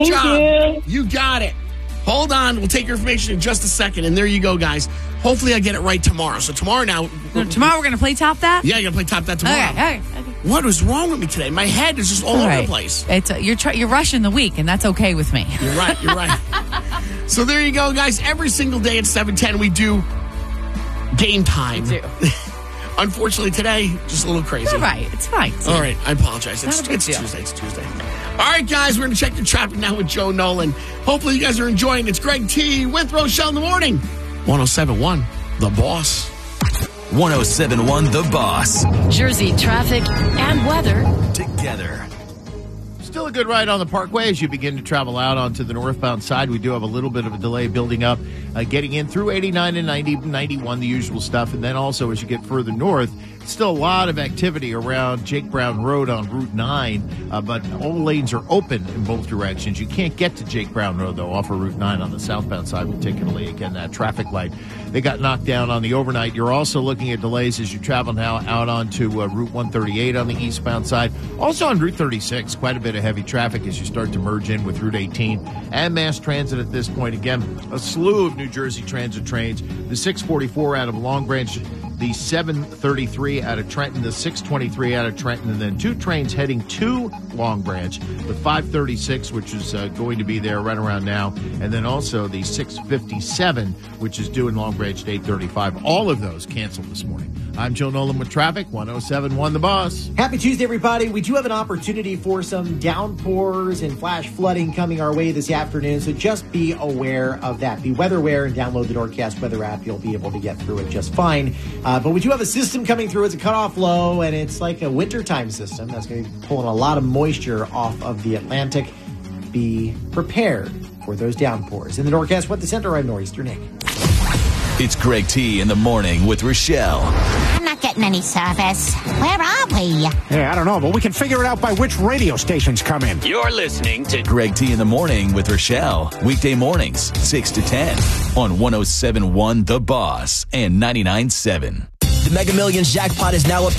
job. You got it. Hold on. We'll take your information in just a second. And there you go, guys. Hopefully I get it right tomorrow. So tomorrow now. Tomorrow we're going to play Top That? Yeah, you're going to play Top That tomorrow. Okay. What is wrong with me today? My head is just all over the place. You're rushing the week, and that's okay with me. You're right. So there you go, guys. Every single day at 7:10, we do game time. We do. Unfortunately, today, just a little crazy. All right. It's fine. All right. I apologize. It's Tuesday. All right, guys. We're going to check the traffic now with Joe Nolan. Hopefully, you guys are enjoying. It's Greg T with Rochelle in the morning. 107.1, The Boss. 107.1 The Boss. Jersey traffic and weather Together. Still a good ride on the Parkway as you begin to travel out onto the northbound side. We do have a little bit of a delay building up, getting in through 89 and 90, 91, the usual stuff. And then also as you get further north, still a lot of activity around Jake Brown Road on Route 9, but all lanes are open in both directions. You can't get to Jake Brown Road, though, off of Route 9 on the southbound side, particularly, again, that traffic light. They got knocked down on the overnight. You're also looking at delays as you travel now out onto Route 138 on the eastbound side. Also on Route 36, quite a bit of heavy traffic as you start to merge in with Route 18 and mass transit at this point. Again, a slew of New Jersey Transit trains. The 644 out of Long Branch, the 733 out of Trenton, the 623 out of Trenton, and then two trains heading to Long Branch, the 536, which is going to be there right around now, and then also the 657, which is due in Long Branch at 8:35. All of those canceled this morning. I'm Joe Nolan with traffic, 107.1 The Boss. Happy Tuesday, everybody. We do have an opportunity for some downpours and flash flooding coming our way this afternoon, so just be aware of that. Be weather aware and download the Northcast Weather app. You'll be able to get through it just fine. But we do have a system coming through. It's a cutoff low, and it's like a wintertime system that's going to be pulling a lot of moisture off of the Atlantic. Be prepared for those downpours. In the Northcast Weather Center, I'm Nor'easter Nick. It's Greg T in the morning with Rochelle. I'm not getting any service. Where are we? Yeah, I don't know, but we can figure it out by which radio stations come in. You're listening to Greg T in the morning with Rochelle. Weekday mornings, 6 to 10 on 107.1 The Boss and 99.7. The Mega Millions jackpot is now up